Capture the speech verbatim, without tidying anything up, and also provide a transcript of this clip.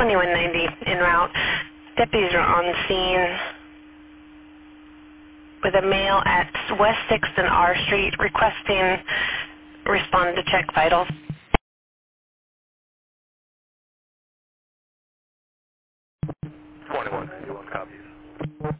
twenty-one ninety en route. Deputies are on scene with a male at West sixth and R Street requesting respond to check vitals. twenty-one ninety-one, copy.